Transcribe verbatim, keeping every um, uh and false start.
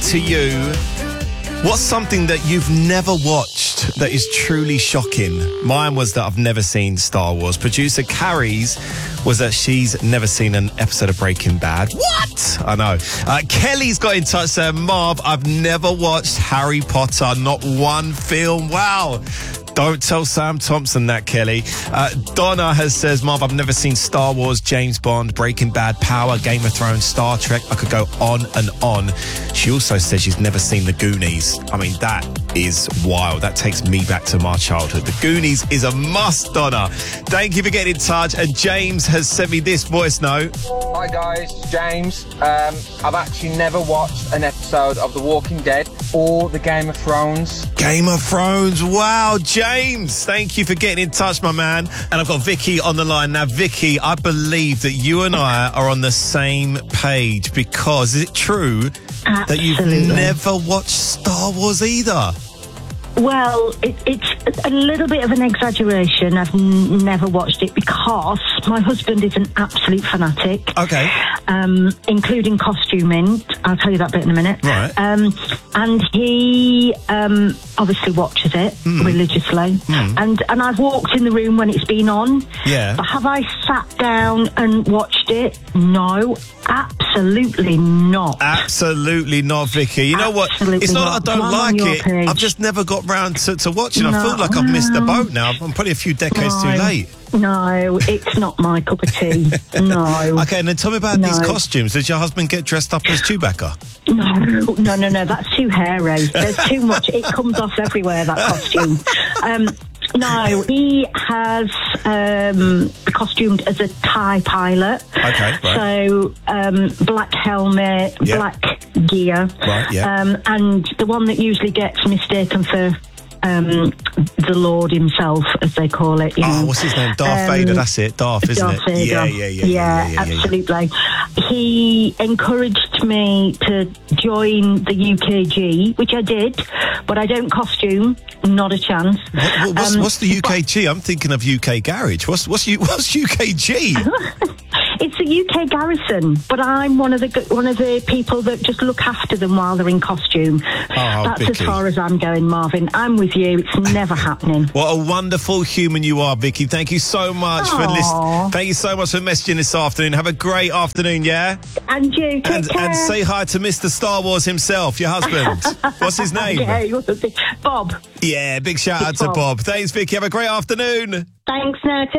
to you. What's something that you've never watched that is truly shocking? Mine was that I've never seen Star Wars. Producer Carrie's was that she's never seen an episode of Breaking Bad. What? I know. Uh, Kelly's got in touch saying, Marv, I've never watched Harry Potter, not one film. Wow. Don't tell Sam Thompson that, Kelly. Uh, Donna has says, Marv, I've never seen Star Wars, James Bond, Breaking Bad, Power, Game of Thrones, Star Trek. I could go on and on. She also says she's never seen The Goonies. I mean, that is wild. That takes me back to my childhood. The Goonies is a must, Donna. Thank you for getting in touch. And James has sent me this voice note. Hi guys, James. Um, I've actually never watched an episode of The Walking Dead or the Game of Thrones. Game of Thrones. Wow, James. Thank you for getting in touch, my man. And I've got Vicky on the line. Now, Vicky, I believe that you and I are on the same page because is it true Absolutely. that you've never watched Star Wars either? Well, it, it's a little bit of an exaggeration. I've n- never watched it because my husband is an absolute fanatic. Okay. Um, including costuming. I'll tell you that bit in a minute. Right. Um, and he um, obviously watches it mm. religiously. Mm. And, and I've walked in the room when it's been on. Yeah. But have I sat down and watched it? No. Absolutely not. Absolutely not, Vicky. You know what? Absolutely It's not not. that I don't Come on like it. page. I've just never got round to, to watching. No, I feel like I've missed the boat now. I'm probably a few decades no, too late. No, it's not my cup of tea. No. Okay, and then tell me about No. these costumes. Did your husband get dressed up as Chewbacca? No, no, no, no. That's too hairy. There's too much. It comes off everywhere, that costume. Um, no, he has um, costumed as a TIE pilot. Okay, right. So, um, black helmet, Yeah. black gear. Right, yeah. Um, and the one that usually gets mistaken for um, the Lord himself, as they call it. You Oh, know. what's his name? Darth Um, Vader, that's it. Darth, isn't Darth it? Vader. Yeah, yeah, yeah. Yeah, yeah, yeah, yeah, absolutely. He encouraged me to join the U K G, which I did, but I don't costume, not a chance. What, what, what's, Um, what's the U K G? I'm thinking of U K Garage. What's what's U, what's U K G? It's a U K garrison, but I'm one of the one of the people that just look after them while they're in costume. That's Vicky. as far as I'm going, Marvin. I'm with you. It's never happening. What a wonderful human you are, Vicky. Thank you so much for Aw. listening. Thank you so much for messaging this afternoon. Have a great afternoon, yeah? And you, take And, care. and say hi to Mister Star Wars himself, your husband. What's his name? Yeah, Bob. Yeah, big shout out to Bob. Bob. Thanks, Vicky. Have a great afternoon. Thanks, now.